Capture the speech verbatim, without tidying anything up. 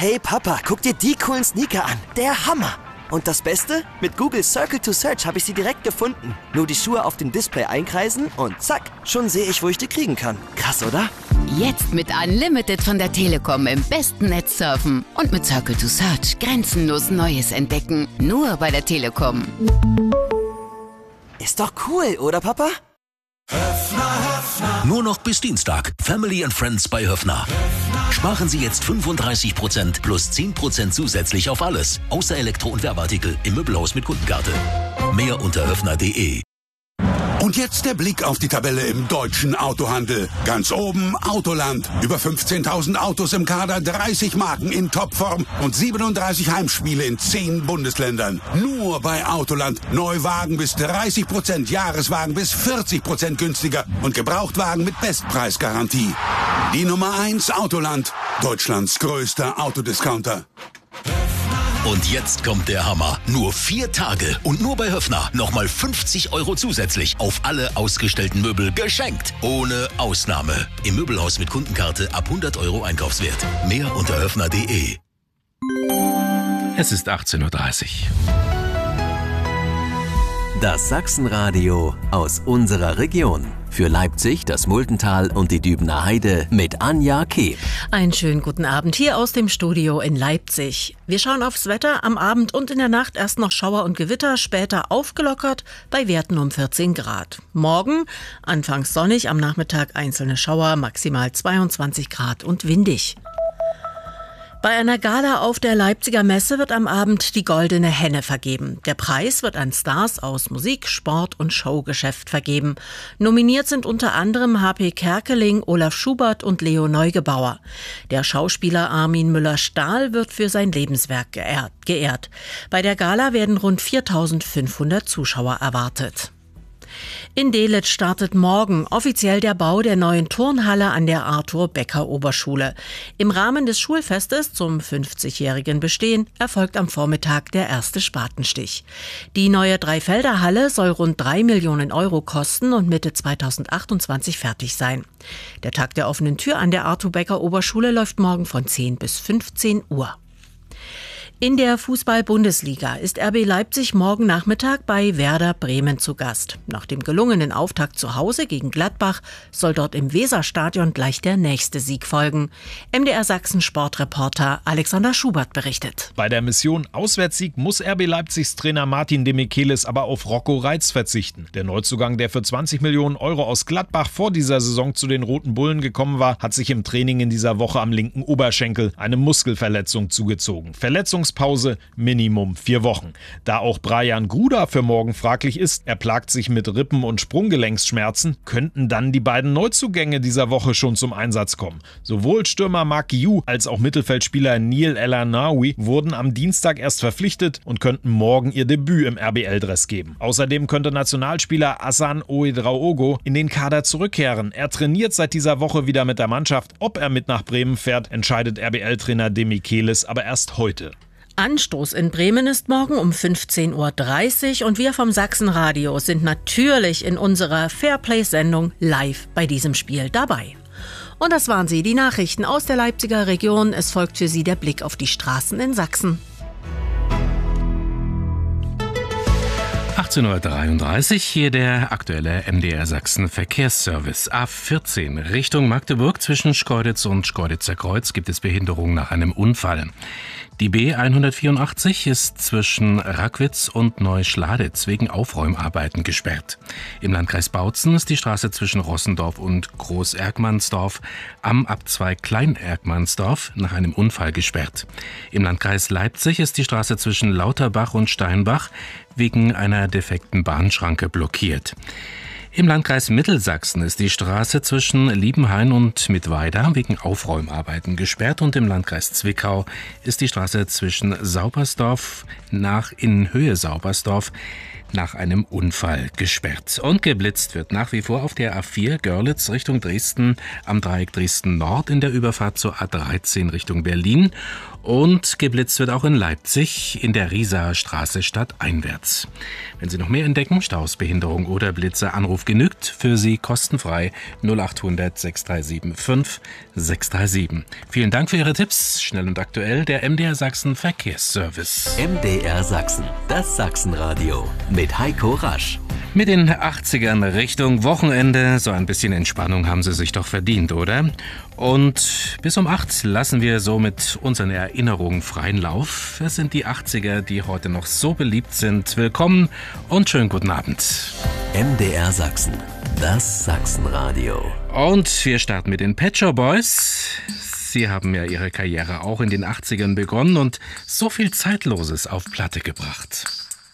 Hey Papa, guck dir die coolen Sneaker an. Der Hammer. Und das Beste? Mit Google Circle to Search habe ich sie direkt gefunden. Nur die Schuhe auf dem Display einkreisen und zack, schon sehe ich, wo ich die kriegen kann. Krass, oder? Jetzt mit Unlimited von der Telekom im besten Netz surfen. Und mit Circle to Search grenzenlos Neues entdecken. Nur bei der Telekom. Ist doch cool, oder Papa? Höffner, Höffner. Nur noch bis Dienstag. Family and Friends bei Höffner. Sparen Sie jetzt fünfunddreißig Prozent plus zehn Prozent zusätzlich auf alles. Außer Elektro- und Werbeartikel im Möbelhaus mit Kundenkarte. Mehr unter höffner punkt de. Und jetzt der Blick auf die Tabelle im deutschen Autohandel. Ganz oben Autoland. Über fünfzehntausend Autos im Kader, dreißig Marken in Topform und siebenunddreißig Heimspiele in zehn Bundesländern. Nur bei Autoland. Neuwagen bis dreißig Prozent, Jahreswagen bis vierzig Prozent günstiger und Gebrauchtwagen mit Bestpreisgarantie. Die Nummer eins Autoland. Deutschlands größter Autodiscounter. Und jetzt kommt der Hammer. Nur vier Tage und nur bei Höffner nochmal fünfzig Euro zusätzlich auf alle ausgestellten Möbel geschenkt. Ohne Ausnahme. Im Möbelhaus mit Kundenkarte ab hundert Euro Einkaufswert. Mehr unter höffner punkt de. Es ist achtzehn Uhr dreißig. Das Sachsenradio aus unserer Region. Für Leipzig, das Multental und die Dübener Heide mit Anja Keeb. Einen schönen guten Abend hier aus dem Studio in Leipzig. Wir schauen aufs Wetter. Am Abend und in der Nacht erst noch Schauer und Gewitter, später aufgelockert bei Werten um vierzehn Grad. Morgen anfangs sonnig, am Nachmittag einzelne Schauer, maximal zweiundzwanzig Grad und windig. Bei einer Gala auf der Leipziger Messe wird am Abend die Goldene Henne vergeben. Der Preis wird an Stars aus Musik, Sport und Showgeschäft vergeben. Nominiert sind unter anderem H P Kerkeling, Olaf Schubert und Leo Neugebauer. Der Schauspieler Armin Müller-Stahl wird für sein Lebenswerk geehrt. geehrt. Bei der Gala werden rund viertausendfünfhundert Zuschauer erwartet. In Delitzsch startet morgen offiziell der Bau der neuen Turnhalle an der Arthur-Becker-Oberschule. Im Rahmen des Schulfestes zum fünfzigjährigen Bestehen erfolgt am Vormittag der erste Spatenstich. Die neue Dreifelder-Halle soll rund drei Millionen Euro kosten und Mitte zweitausendachtundzwanzig fertig sein. Der Tag der offenen Tür an der Arthur-Becker-Oberschule läuft morgen von zehn bis fünfzehn Uhr. In der Fußball-Bundesliga ist R B Leipzig morgen Nachmittag bei Werder Bremen zu Gast. Nach dem gelungenen Auftakt zu Hause gegen Gladbach soll dort im Weserstadion gleich der nächste Sieg folgen. M D R Sachsen Sportreporter Alexander Schubert berichtet. Bei der Mission Auswärtssieg muss R B Leipzigs Trainer Martin de Michelis aber auf Rocco Reitz verzichten. Der Neuzugang, der für zwanzig Millionen Euro aus Gladbach vor dieser Saison zu den Roten Bullen gekommen war, hat sich im Training in dieser Woche am linken Oberschenkel eine Muskelverletzung zugezogen. Verletzungs Pause Minimum vier Wochen. Da auch Brian Gruda für morgen fraglich ist, er plagt sich mit Rippen- und Sprunggelenksschmerzen, könnten dann die beiden Neuzugänge dieser Woche schon zum Einsatz kommen. Sowohl Stürmer Mark Yu als auch Mittelfeldspieler Neil El-Arnaoui wurden am Dienstag erst verpflichtet und könnten morgen ihr Debüt im R B L-Dress geben. Außerdem könnte Nationalspieler Hassan Ouedraogo in den Kader zurückkehren. Er trainiert seit dieser Woche wieder mit der Mannschaft. Ob er mit nach Bremen fährt, entscheidet R B L-Trainer de Michelis aber erst heute. Anstoß in Bremen ist morgen um fünfzehn Uhr dreißig und wir vom Sachsenradio sind natürlich in unserer Fairplay-Sendung live bei diesem Spiel dabei. Und das waren sie, die Nachrichten aus der Leipziger Region. Es folgt für Sie der Blick auf die Straßen in Sachsen. achtzehn Uhr dreiunddreißig, hier der aktuelle M D R Sachsen Verkehrsservice. A vierzehn Richtung Magdeburg zwischen Schkeuditz und Schkeuditzer Kreuz gibt es Behinderung nach einem Unfall. Die B hundertvierundachtzig ist zwischen Rackwitz und Neuschladitz wegen Aufräumarbeiten gesperrt. Im Landkreis Bautzen ist die Straße zwischen Rossendorf und Groß-Erkmannsdorf am Abzweig Klein-Erkmannsdorf nach einem Unfall gesperrt. Im Landkreis Leipzig ist die Straße zwischen Lauterbach und Steinbach wegen einer defekten Bahnschranke blockiert. Im Landkreis Mittelsachsen ist die Straße zwischen Liebenhain und Mittweida wegen Aufräumarbeiten gesperrt und im Landkreis Zwickau ist die Straße zwischen Saubersdorf nach Innenhöhe Saubersdorf nach einem Unfall gesperrt. Und geblitzt wird nach wie vor auf der A vier Görlitz Richtung Dresden am Dreieck Dresden Nord in der Überfahrt zur A dreizehn Richtung Berlin. Und geblitzt wird auch in Leipzig in der Riesaer Straße stadteinwärts. Wenn Sie noch mehr entdecken, Staus, Behinderung oder Blitze, Anruf genügt. Für Sie kostenfrei null acht hundert sechs drei sieben fünf sechs drei sieben. Vielen Dank für Ihre Tipps. Schnell und aktuell der M D R Sachsen Verkehrsservice. M D R Sachsen, das Sachsenradio mit Heiko Rasch. Mit den achtzigern Richtung Wochenende, so ein bisschen Entspannung haben Sie sich doch verdient, oder? Und bis um acht lassen wir so mit unseren Erinnerungen freien Lauf. Es sind die achtziger, die heute noch so beliebt sind. Willkommen und schönen guten Abend. M D R Sachsen, das Sachsenradio. Und wir starten mit den Pet Shop Boys. Sie haben ja ihre Karriere auch in den achtzigern begonnen und so viel Zeitloses auf Platte gebracht.